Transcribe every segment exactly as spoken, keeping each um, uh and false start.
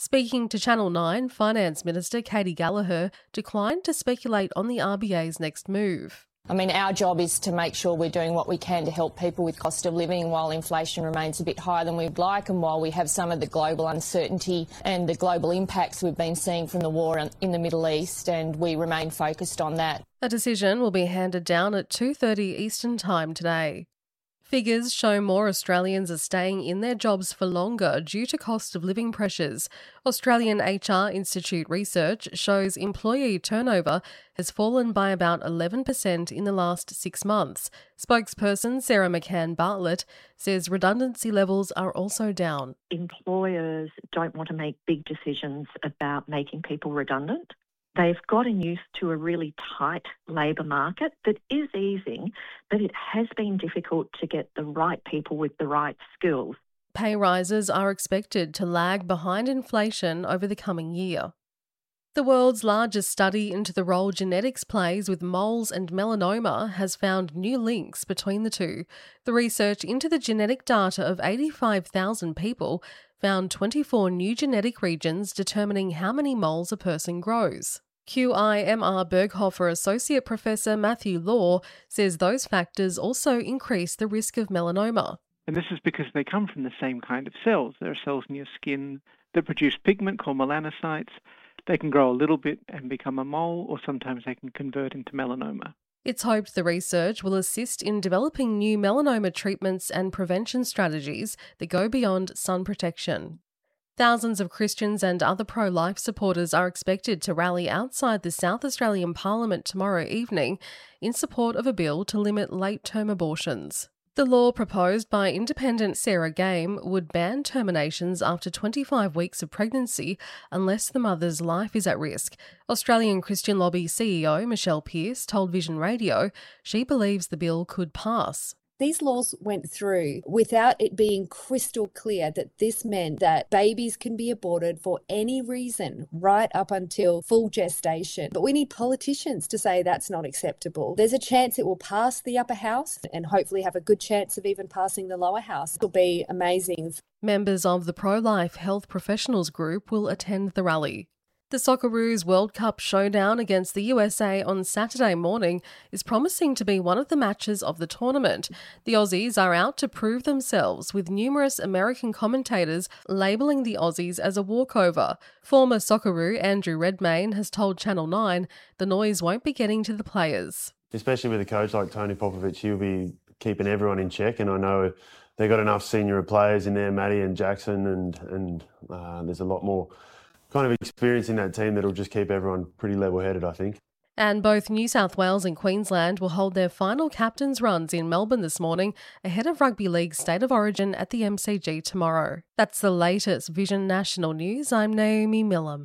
Speaking to Channel nine, Finance Minister Katie Gallagher declined to speculate on the R B A's next move. I mean, our job is to make sure we're doing what we can to help people with cost of living while inflation remains a bit higher than we'd like, and while we have some of the global uncertainty and the global impacts we've been seeing from the war in the Middle East, and we remain focused on that. A decision will be handed down at two thirty Eastern Time today. Figures show more Australians are staying in their jobs for longer due to cost of living pressures. Australian H R Institute research shows employee turnover has fallen by about eleven percent in the last six months. Spokesperson Sarah McCann Bartlett says redundancy levels are also down. Employers don't want to make big decisions about making people redundant. They've gotten used to a really tight labour market that is easing, but it has been difficult to get the right people with the right skills. Pay rises are expected to lag behind inflation over the coming year. The world's largest study into the role genetics plays with moles and melanoma has found new links between the two. The research into the genetic data of eighty-five thousand people found twenty-four new genetic regions determining how many moles a person grows. Q I M R Berghofer Associate Professor Matthew Law says those factors also increase the risk of melanoma. And this is because they come from the same kind of cells. There are cells in your skin that produce pigment called melanocytes. They can grow a little bit and become a mole, or sometimes they can convert into melanoma. It's hoped the research will assist in developing new melanoma treatments and prevention strategies that go beyond sun protection. Thousands of Christians and other pro-life supporters are expected to rally outside the South Australian Parliament tomorrow evening in support of a bill to limit late-term abortions. The law proposed by independent Sarah Game would ban terminations after twenty-five weeks of pregnancy unless the mother's life is at risk. Australian Christian Lobby C E O Michelle Pearce told Vision Radio she believes the bill could pass. These laws went through without it being crystal clear that this meant that babies can be aborted for any reason right up until full gestation. But we need politicians to say that's not acceptable. There's a chance it will pass the upper house and hopefully have a good chance of even passing the lower house. It'll be amazing. Members of the pro-life health professionals group will attend the rally. The Socceroos World Cup showdown against the U S A on Saturday morning is promising to be one of the matches of the tournament. The Aussies are out to prove themselves, with numerous American commentators labelling the Aussies as a walkover. Former Socceroo Andrew Redmayne has told Channel nine the noise won't be getting to the players. Especially with a coach like Tony Popovic, he'll be keeping everyone in check, and I know they've got enough senior players in there, Matty and Jackson, and, and uh, there's a lot more kind of experience in that team that'll just keep everyone pretty level-headed, I think. And both New South Wales and Queensland will hold their final captains' runs in Melbourne this morning ahead of Rugby League's State of Origin at the M C G tomorrow. That's the latest Vision National News. I'm Naomi Millam.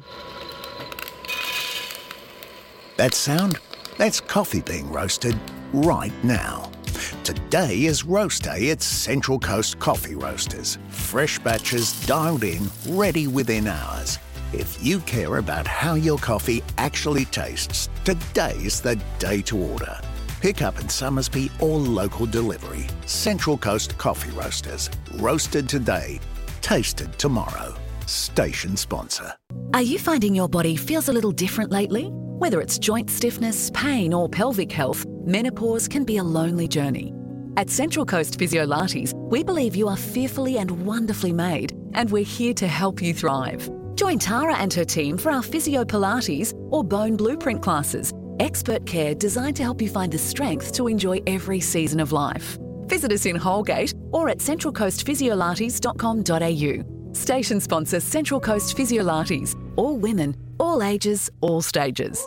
That sound? That's coffee being roasted right now. Today is Roast Day at Central Coast Coffee Roasters. Fresh batches dialed in, ready within hours. If you care about how your coffee actually tastes, today's the day to order. Pick up in Summersby or local delivery. Central Coast Coffee Roasters. Roasted today, tasted tomorrow. Station sponsor. Are you finding your body feels a little different lately? Whether it's joint stiffness, pain or pelvic health, menopause can be a lonely journey. At Central Coast Physiolates, we believe you are fearfully and wonderfully made, and we're here to help you thrive. Join Tara and her team for our Physio Pilates or Bone Blueprint classes. Expert care designed to help you find the strength to enjoy every season of life. Visit us in Holgate or at central coast physiolates dot com dot a u. Station sponsor Central Coast Physiolates. All women, all ages, all stages.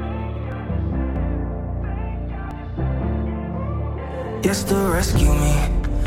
Yes, to rescue me.